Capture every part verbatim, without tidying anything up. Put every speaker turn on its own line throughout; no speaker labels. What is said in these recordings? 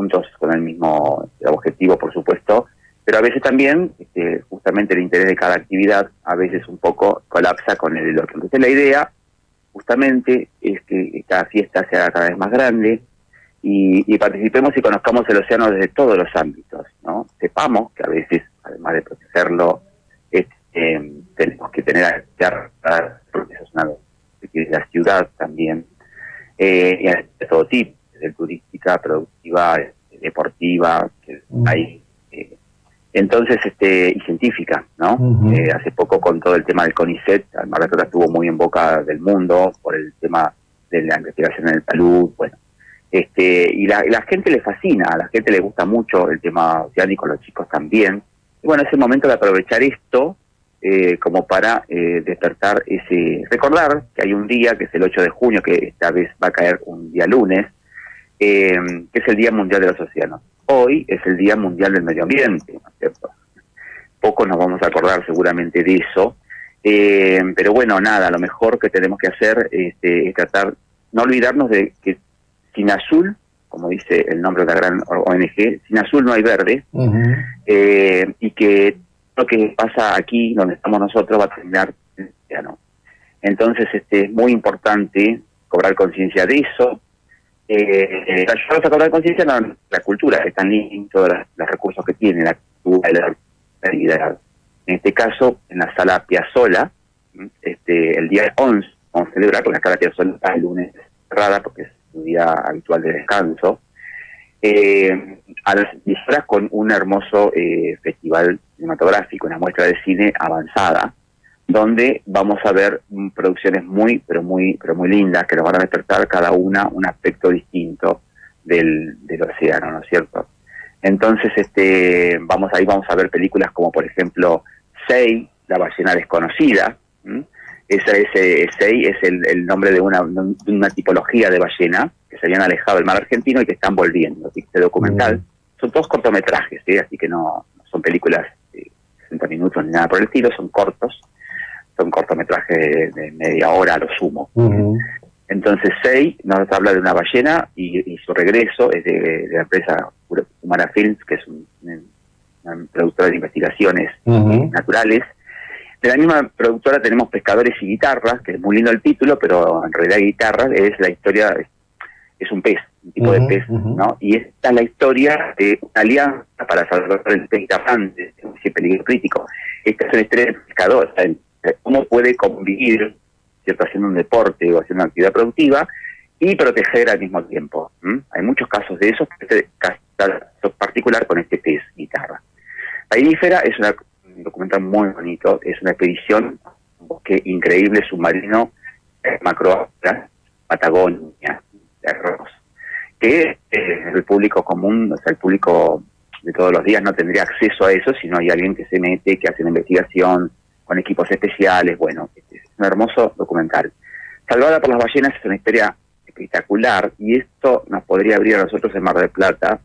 juntos con el mismo objetivo, por supuesto, pero a veces también, este, justamente el interés de cada actividad, a veces un poco colapsa con el del otro. Entonces la idea, justamente, es que cada fiesta sea cada vez más grande y, y participemos y conozcamos el océano desde todos los ámbitos, ¿no? Sepamos que a veces, además de protegerlo, este, eh, tenemos que tener actividad, porque eso es una de la ciudad también, eh, y de todo tipo, desde turística, productiva, deportiva, que hay, eh, entonces, este, y científica, ¿no? Uh-huh. Eh, hace poco con todo el tema del CONICET, Mar del Plata estuvo muy en boca del mundo por el tema de la investigación en el talud, bueno, este, y la, y la gente le fascina, a la gente le gusta mucho el tema oceánico, los chicos también, y bueno, es el momento de aprovechar esto eh, como para eh, despertar ese, recordar que hay un día, que es el ocho de junio, que esta vez va a caer un día lunes, eh, que es el Día Mundial de los Océanos. Hoy es el Día Mundial del Medio Ambiente, ¿no es cierto? Pocos nos vamos a acordar seguramente de eso, eh, pero bueno, nada, lo mejor que tenemos que hacer este, es tratar, no olvidarnos de que sin azul, como dice el nombre de la gran O N G, sin azul no hay verde, uh-huh. eh, y que lo que pasa aquí, donde estamos nosotros, va a terminar en el océano. Entonces, este, es muy importante cobrar conciencia de eso, eh, ayudarnos a cobrar conciencia de la, la cultura, que están lindos todos los, los recursos que tiene la cultura, la, la vida. En este caso, en la Sala Piazzolla, este, el día once, vamos a celebrar, porque la Sala Piazzolla está el lunes cerrada, porque es su día habitual de descanso, eh, a las diez horas con un hermoso eh, festival cinematográfico, una muestra de cine avanzada, donde vamos a ver mm, producciones muy, pero muy, pero muy lindas, que nos van a despertar cada una un aspecto distinto del, del océano, ¿no es cierto? Entonces, este, vamos ahí vamos a ver películas como, por ejemplo, Sei, la ballena desconocida. ¿m? Esa es, eh, Sei es el, el nombre de una, de una tipología de ballena que se habían alejado del mar argentino y que están volviendo. Este documental, mm. son todos cortometrajes, ¿sí? Así que no, no son películas de sesenta minutos ni nada por el estilo, son cortos. Son cortometrajes de, de media hora a lo sumo. Uh-huh. Entonces, Sei nos habla de una ballena y, y su regreso es de, de la empresa Humana Films, que es un, una productora de investigaciones uh-huh. naturales. De la misma productora tenemos Pescadores y Guitarras, que es muy lindo el título, pero en realidad Guitarras es la historia, es, es un pez, un tipo uh-huh. de pez, uh-huh. ¿no? Y esta es la historia de una alianza para salvar el pez gigante, ese peligro crítico. Esta es una historia de pescadores, cómo puede convivir, ¿cierto?, haciendo un deporte o haciendo una actividad productiva y proteger al mismo tiempo. ¿Mm? Hay muchos casos de eso, este caso particular con este pez guitarra. La Inífera es una, un documental muy bonito, es una expedición, un bosque increíble submarino, macroalga, Patagonia, de arroz, que eh, el público común, o sea, el público de todos los días no tendría acceso a eso si no hay alguien que se mete, que hace una investigación, con equipos especiales. Bueno, es un hermoso documental. Salvada por las ballenas es una historia espectacular y esto nos podría abrir a nosotros en Mar del Plata,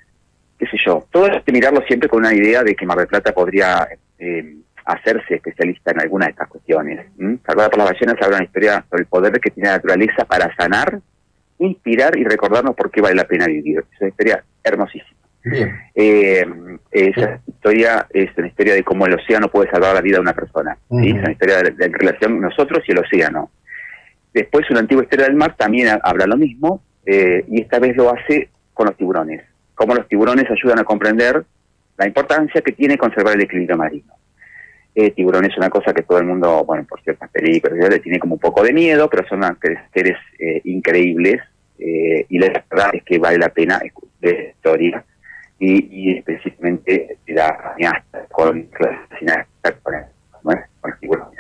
qué sé yo, todo es de mirarlo siempre con una idea de que Mar del Plata podría eh, hacerse especialista en alguna de estas cuestiones. ¿Mm? Salvada por las ballenas habla una historia sobre el poder que tiene la naturaleza para sanar, inspirar y recordarnos por qué vale la pena vivir. Es una historia hermosísima. Bien. Eh, esa Bien. historia es una historia de cómo el océano puede salvar la vida de una persona. Uh-huh. ¿Sí? Es una historia de, de relación nosotros y el océano. Después, una antigua historia del mar también habla lo mismo, eh, y esta vez lo hace con los tiburones. Cómo los tiburones ayudan a comprender la importancia que tiene conservar el equilibrio marino. Eh, tiburón es una cosa que todo el mundo, bueno, por ciertas películas, le tiene como un poco de miedo, pero son seres eh, increíbles, eh, y la verdad es que vale la pena escuchar la historia. Y, y específicamente la cineasta con la cineasta con el, ¿no? con el tiburón.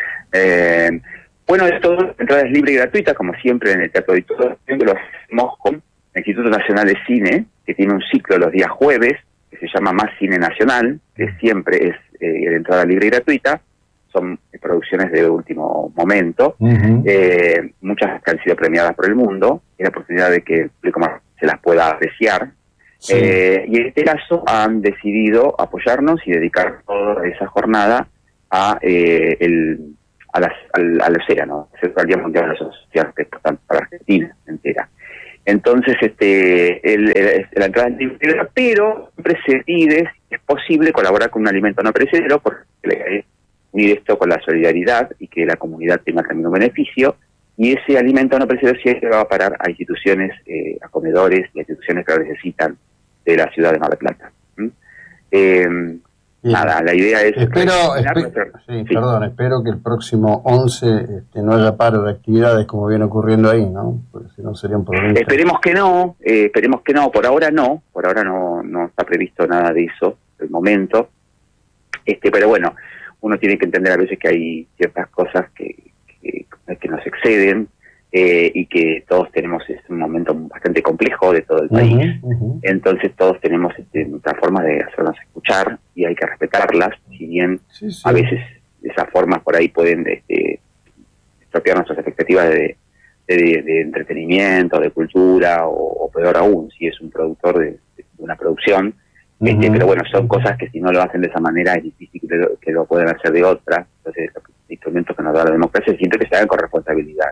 Eh, bueno, esto, la entrada es libre y gratuita, como siempre en el Teatro de Todo, lo hacemos con el Instituto Nacional de Cine, que tiene un ciclo los días jueves, que se llama Más Cine Nacional, que siempre es eh, de entrada libre y gratuita, son producciones de último momento, uh-huh. eh, muchas que han sido premiadas por el mundo, y la oportunidad de que el público más se las pueda apreciar. Sí. Eh, y en este caso han decidido apoyarnos y dedicar toda esa jornada a eh, el a las, al, al océano, al Día Mundial de los Océanos, que es importante para Argentina entera. Entonces, este el, el, el la entrada en librería, pero siempre se pide, si es posible, colaborar con un alimento no perecedero, porque es unir esto con la solidaridad y que la comunidad tenga también un beneficio, y ese alimento no perecedero siempre va a parar a instituciones, eh, a comedores y a instituciones que lo necesitan de la ciudad de Mar del Plata. ¿Mm? Eh, Nada, la idea es...
Espero, espe nuestra... sí, sí. Perdón, espero que el próximo once este, no haya paro de actividades como viene ocurriendo ahí, ¿no? Porque si no sería un problema.
Esperemos que no, eh, esperemos que no, por ahora no, por ahora no, no está previsto nada de eso, de momento. Este, pero bueno, uno tiene que entender a veces que hay ciertas cosas que, que, que nos exceden, eh, y que todos tenemos, es un momento bastante complejo de todo el país, uh-huh, uh-huh. Entonces todos tenemos este, nuestra forma de hacernos escuchar y hay que respetarlas, si bien sí, sí. a veces esas formas por ahí pueden este, estropear nuestras expectativas de, de, de entretenimiento, de cultura, o, o peor aún, si es un productor de, de una producción, uh-huh. este, pero bueno, son cosas que si no lo hacen de esa manera es difícil que lo, que lo puedan hacer de otra, entonces los instrumentos que nos da la democracia siento que se hagan con responsabilidad.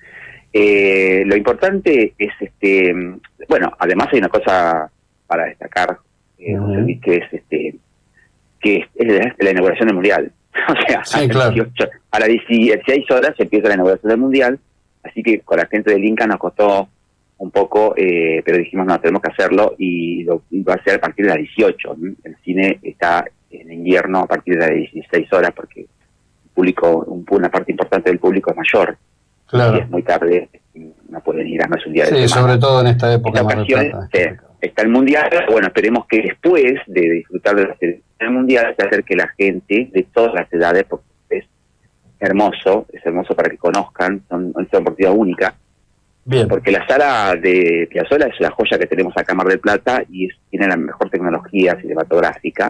Eh, lo importante es, este bueno, además hay una cosa para destacar, eh, uh-huh. José, que es este que es, es la inauguración del Mundial. O sea,
sí,
a, las
claro.
dieciocho, a las dieciséis horas se empieza la inauguración del Mundial, así que con la gente del Inca nos costó un poco, eh, pero dijimos, no, tenemos que hacerlo, y lo y va a ser a partir de las dieciocho. ¿no? El cine está en invierno a partir de las dieciséis horas, porque el público, un, una parte importante del público es mayor.
Claro.
Si es muy tarde, no pueden ir a más un día de
sí,
semana.
sobre todo en esta época.
Esta ocasión, sí, está el Mundial. Bueno, esperemos que después de disfrutar de la del Mundial se acerque la gente de todas las edades, porque es hermoso, es hermoso para que conozcan, son, es una oportunidad única.
Bien.
Porque la sala de Piazzolla es la joya que tenemos acá en Mar del Plata y es, tiene la mejor tecnología cinematográfica.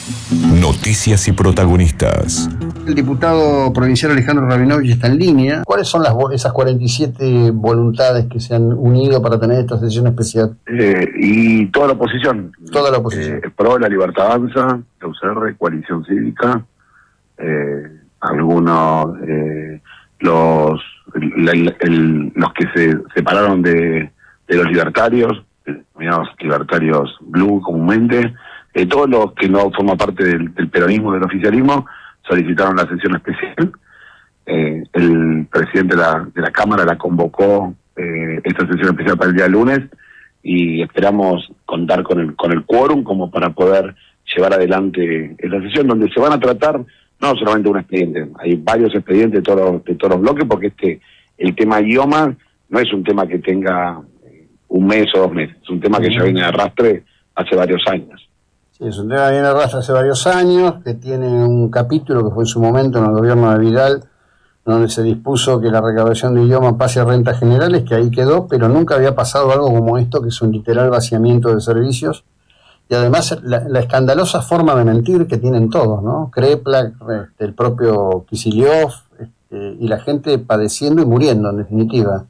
Noticias y protagonistas.
El diputado provincial Alejandro Rabinovich está en línea. ¿Cuáles son las esas cuarenta y siete voluntades que se han unido para tener esta sesión especial?
Eh, y toda la oposición.
Toda la oposición.
Eh, Pro, La Libertad Avanza, la U C R, Coalición Cívica, eh, algunos, eh, los el, el, el, los que se separaron de, de los libertarios, denominados libertarios blue comúnmente, eh, todos los que no forman parte del, del peronismo, del oficialismo, solicitaron la sesión especial. Eh, el presidente de la, de la Cámara la convocó, eh, esta sesión especial para el día lunes, y esperamos contar con el con el quórum como para poder llevar adelante esa sesión, donde se van a tratar no solamente un expediente, hay varios expedientes de todos los, de todos los bloques, porque este el tema idioma no es un tema que tenga un mes o dos meses, es un tema que ya viene de arrastre hace varios años.
Sí, es un tema que viene de arrastre hace varios años, que tiene un capítulo que fue en su momento en el gobierno de Vidal, donde se dispuso que la recaudación de idioma pase a rentas generales, que ahí quedó, pero nunca había pasado algo como esto, que es un literal vaciamiento de servicios, y además la, la escandalosa forma de mentir que tienen todos, ¿no? Kreplak, este, el propio Kicillof, este, y la gente padeciendo y muriendo, en definitiva.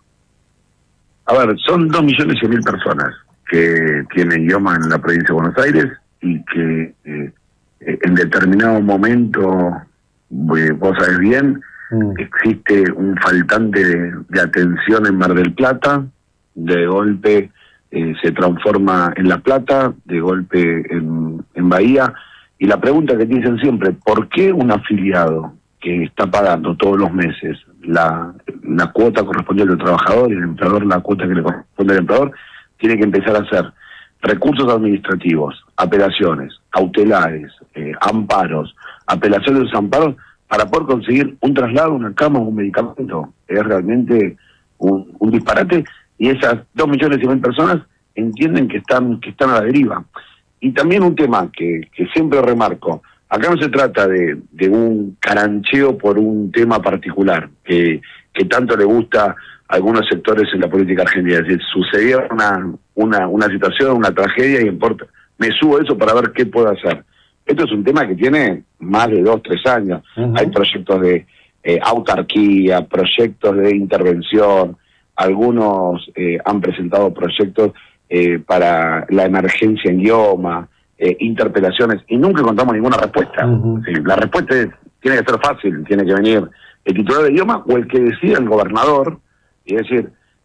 A ver, son dos millones cien mil personas que tienen idioma en la provincia de Buenos Aires y que eh, en determinado momento, eh, vos sabés bien, mm. existe un faltante de, de atención en Mar del Plata, de golpe eh, se transforma en La Plata, de golpe en, en Bahía, y la pregunta que dicen siempre, ¿por qué un afiliado que está pagando todos los meses la, la cuota correspondiente al trabajador y el empleador la cuota que le corresponde al empleador, tiene que empezar a hacer recursos administrativos, apelaciones, cautelares, eh, amparos, apelaciones de desamparos, para poder conseguir un traslado, una cama o un medicamento? Es realmente un, un disparate, y esas dos millones y mil personas entienden que están que están a la deriva. Y también un tema que, que siempre remarco, acá no se trata de, de un carancheo por un tema particular, que, que tanto le gusta a algunos sectores en la política argentina. Es decir, sucedió una, una, una situación, una tragedia, y importa, me subo eso para ver qué puedo hacer. Esto es un tema que tiene más de dos, tres años. Uh-huh. Hay proyectos de eh, autarquía, proyectos de intervención, algunos eh, han presentado proyectos eh, para la emergencia en idioma, eh, interpelaciones, y nunca encontramos ninguna respuesta. Uh-huh. Sí, la respuesta es, tiene que ser fácil, tiene que venir el titular de idioma o el que decida el gobernador, y decir,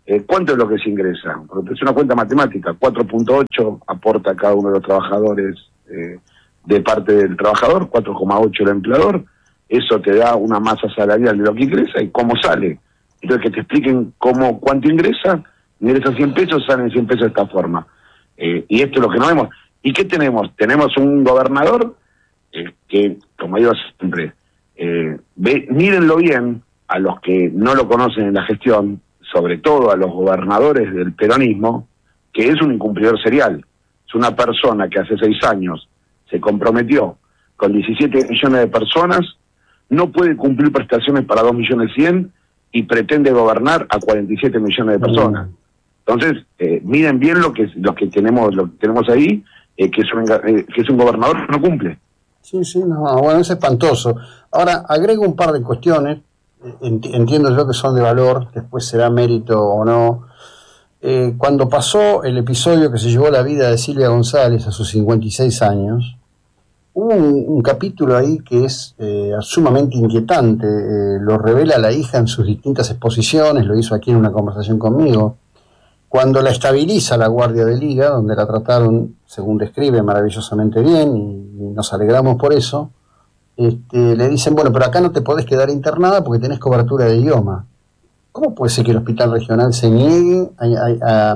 eh, ¿cuánto es lo que se ingresa? Porque es una cuenta matemática, cuatro punto ocho aporta cada uno de los trabajadores eh, de parte del trabajador, cuatro coma ocho el empleador, eso te da una masa salarial de lo que ingresa y cómo sale. Entonces que te expliquen cómo, cuánto ingresa, ingresa cien pesos, salen cien pesos de esta forma. Eh, y esto es lo que no vemos. ¿Y qué tenemos? Tenemos un gobernador eh, que, como digo siempre, eh, ve, mírenlo bien a los que no lo conocen en la gestión, sobre todo a los gobernadores del peronismo, que es un incumplidor serial. Es una persona que hace seis años se comprometió con diecisiete millones de personas, no puede cumplir prestaciones para dos millones cien y pretende gobernar a cuarenta y siete millones de personas. Entonces, eh, miren bien lo que lo que tenemos lo que tenemos ahí, eh, que es un eh, que es un gobernador que no cumple.
Sí, sí, no, bueno, es espantoso. Ahora, agrego un par de cuestiones, Ent- entiendo yo que son de valor, después será mérito o no. Eh, cuando pasó el episodio que se llevó la vida de Silvia González a sus cincuenta y seis años, hubo un, un capítulo ahí que es eh, sumamente inquietante, eh, lo revela la hija en sus distintas exposiciones, lo hizo aquí en una conversación conmigo. Cuando la estabiliza la Guardia de Liga, donde la trataron, según describe, maravillosamente bien, y, y nos alegramos por eso, este, le dicen, bueno, pero acá no te podés quedar internada porque tenés cobertura de idioma. ¿Cómo puede ser que el hospital regional se niegue a, a,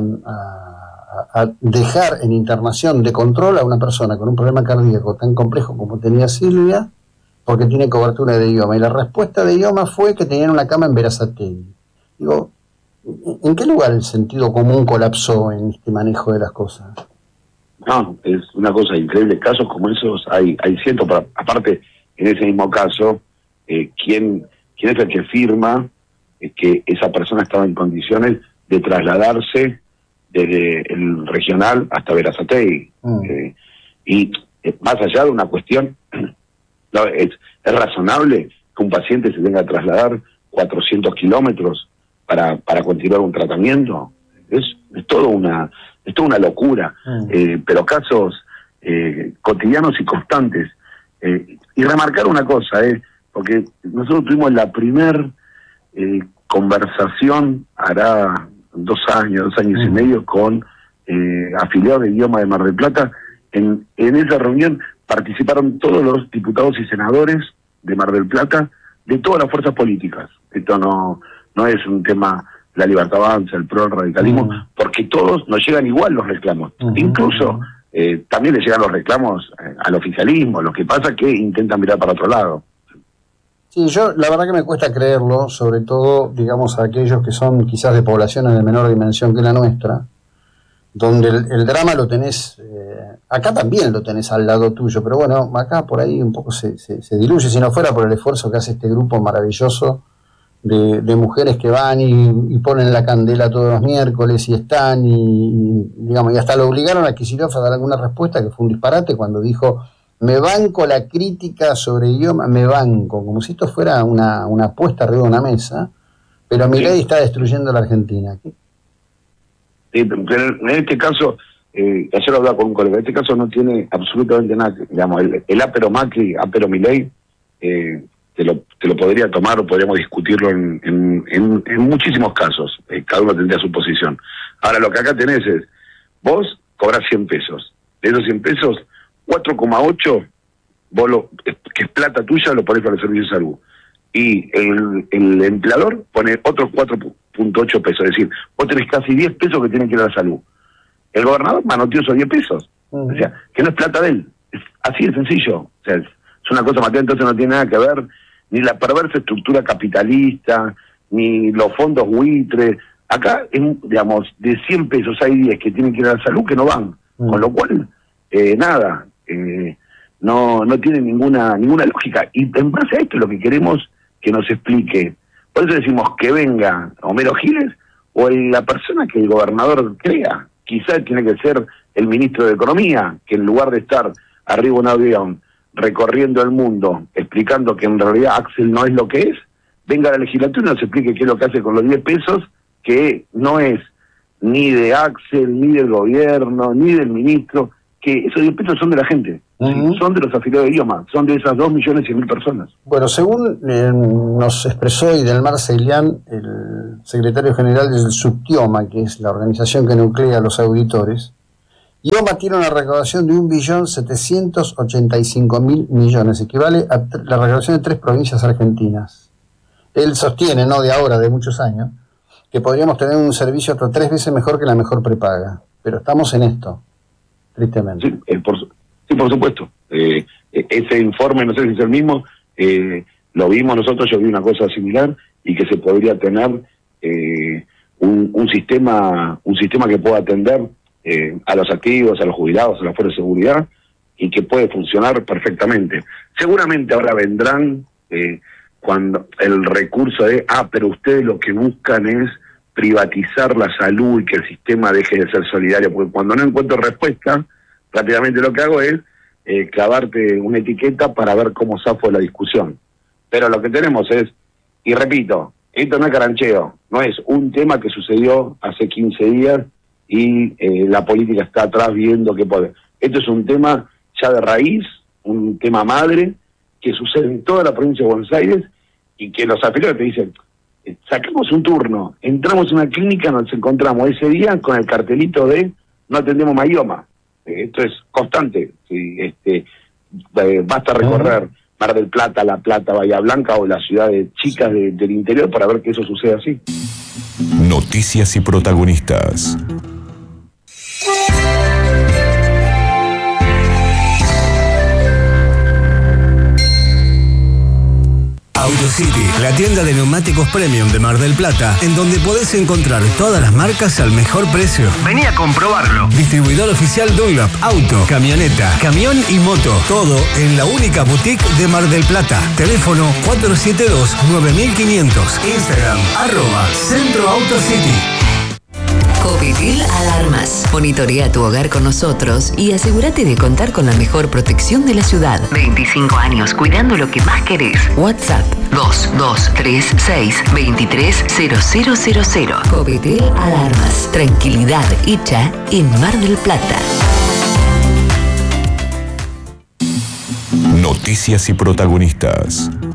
a, a dejar en internación de control a una persona con un problema cardíaco tan complejo como tenía Silvia, porque tiene cobertura de idioma? Y la respuesta de idioma fue que tenían una cama en Berazategui. Digo, ¿en qué lugar el sentido común colapsó en este manejo de las cosas?
No, es una cosa increíble. Casos como esos hay hay cientos. Pero aparte, en ese mismo caso, eh, ¿quién, ¿quién es el que firma eh, que esa persona estaba en condiciones de trasladarse desde el regional hasta Berazategui? Mm. Eh, y eh, más allá de una cuestión, no, es, es razonable que un paciente se tenga que trasladar cuatrocientos kilómetros para para continuar un tratamiento. Es, es todo una es toda una locura. Mm. Eh, pero casos eh, cotidianos y constantes. Eh, y remarcar una cosa, eh, porque nosotros tuvimos la primer eh, conversación, hará dos años, dos años mm. y medio, con eh, afiliados de idioma de Mar del Plata. En, en esa reunión participaron todos los diputados y senadores de Mar del Plata, de todas las fuerzas políticas. Esto no no es un tema la Libertad Avanza, el PRO, el radicalismo, uh-huh. porque todos nos llegan igual los reclamos. Uh-huh. Incluso eh, también le llegan los reclamos eh, al oficialismo. Lo que pasa es que intentan mirar para otro lado.
Sí, yo la verdad que me cuesta creerlo, sobre todo, digamos, a aquellos que son quizás de poblaciones de menor dimensión que la nuestra, donde el, el drama lo tenés, eh, acá también lo tenés al lado tuyo, pero bueno, acá por ahí un poco se, se, se diluye, si no fuera por el esfuerzo que hace este grupo maravilloso De, de mujeres que van y, y ponen la candela todos los miércoles y están y, y digamos y hasta lo obligaron a Kicillof a dar alguna respuesta que fue un disparate cuando dijo me banco la crítica sobre idioma, me banco, como si esto fuera una, una apuesta arriba de una mesa, pero Milei sí. está destruyendo la Argentina. ¿Qué?
Sí, pero en este caso, eh, ayer hablaba con un colega, en este caso no tiene absolutamente nada, digamos, el, el apero Macri, apero Milei, eh, Te lo, te lo podría tomar o podríamos discutirlo en, en, en, en muchísimos casos. Eh, cada uno tendría su posición. Ahora, lo que acá tenés es, vos cobrás cien pesos. De esos cien pesos, cuatro coma ocho, vos lo, que es plata tuya, lo ponés para el servicio de salud. Y el, el empleador pone otros cuatro punto ocho pesos. Es decir, vos tenés casi diez pesos que tienen que ir a la salud. El gobernador manoteó esos diez pesos. Uh-huh. O sea, que no es plata de él. Es así de sencillo. O sea, es, es una cosa material, entonces no tiene nada que ver ni la perversa estructura capitalista, ni los fondos buitres. Acá, en, digamos, de cien pesos hay diez que tienen que ir a la salud que no van. Mm. Con lo cual, eh, nada, eh, no no tiene ninguna ninguna lógica. Y en base a esto es lo que queremos que nos explique. Por eso decimos que venga Homero Giles o el, la persona que el gobernador crea. Quizá tiene que ser el ministro de Economía, que en lugar de estar arriba de un avión recorriendo el mundo, explicando que en realidad Axel no es lo que es, venga a la legislatura y nos explique qué es lo que hace con los diez pesos, que no es ni de Axel, ni del gobierno, ni del ministro, que esos diez pesos son de la gente,
Uh-huh.
¿sí? Son de los afiliados de IOMA, son de esas dos millones cien mil personas.
Bueno, según eh, nos expresó Idelmar Ceilián, el secretario general del Subtioma, que es la organización que nuclea a los auditores, IOMA tiene una recaudación de un billón setecientos ochenta y cinco mil millones, equivale a t- la recaudación de tres provincias argentinas. Él sostiene, no de ahora, de muchos años, que podríamos tener un servicio hasta tres veces mejor que la mejor prepaga. Pero estamos en esto, tristemente.
Sí, eh, por, sí, por supuesto. Eh, eh, ese informe, no sé si es el mismo, eh, lo vimos nosotros, yo vi una cosa similar, y que se podría tener eh, un, un sistema un sistema que pueda atender eh, a los activos, a los jubilados, a la fuerza de seguridad, y que puede funcionar perfectamente. Seguramente ahora vendrán eh, cuando el recurso de, ah, pero ustedes lo que buscan es privatizar la salud y que el sistema deje de ser solidario, porque cuando no encuentro respuesta, rápidamente lo que hago es eh, clavarte una etiqueta para ver cómo zafo la discusión. Pero lo que tenemos es, y repito, esto no es carancheo, no es un tema que sucedió hace quince días y eh, la política está atrás viendo qué puede. Esto es un tema ya de raíz, un tema madre, que sucede en toda la provincia de Buenos Aires, y que los afiliados te dicen, sacamos un turno, entramos en una clínica, nos encontramos ese día con el cartelito de no atendemos más IOMA. Eh, esto es constante. Sí, este, eh, basta recorrer Mar del Plata, La Plata, Bahía Blanca o las ciudades chicas de, del interior para ver que eso sucede así.
Noticias y protagonistas.
AutoCity, la tienda de neumáticos premium de Mar del Plata, en donde podés encontrar todas las marcas al mejor precio. Vení a comprobarlo. Distribuidor oficial Dunlop, auto, camioneta, camión y moto. Todo en la única boutique de Mar del Plata. Teléfono cuatro siete dos nueve mil quinientos. Instagram, arroba Centro AutoCity.
Copetil Alarmas. Monitorea tu hogar con nosotros y asegúrate de contar con la mejor protección de la ciudad. veinticinco años cuidando lo que más querés. WhatsApp dos dos tres seis dos tres cero cero cero cero. Copetil Alarmas. Tranquilidad hecha en Mar del Plata.
Noticias y protagonistas.